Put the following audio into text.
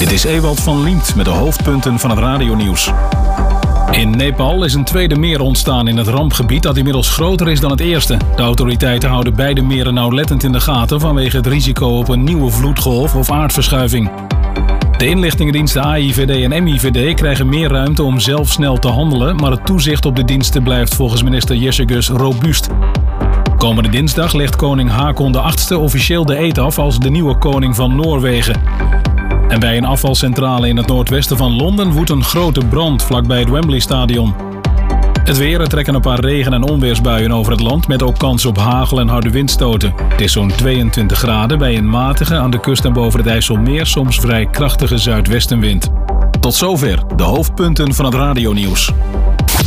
Dit is Ewald van Liemt met de hoofdpunten van het radionieuws. In Nepal is een tweede meer ontstaan in het rampgebied dat inmiddels groter is dan het eerste. De autoriteiten houden beide meren nauwlettend in de gaten vanwege het risico op een nieuwe vloedgolf of aardverschuiving. De inlichtingendiensten AIVD en MIVD krijgen meer ruimte om zelf snel te handelen, maar het toezicht op de diensten blijft volgens minister Jessegus robuust. Komende dinsdag legt koning Haakon VIII officieel de eed af als de nieuwe koning van Noorwegen. En bij een afvalcentrale in het noordwesten van Londen woedt een grote brand vlakbij het Wembley Stadion. Het weer, er trekken een paar regen- en onweersbuien over het land met ook kans op hagel en harde windstoten. Het is zo'n 22 graden bij een matige, aan de kust en boven het IJsselmeer soms vrij krachtige zuidwestenwind. Tot zover de hoofdpunten van het radionieuws.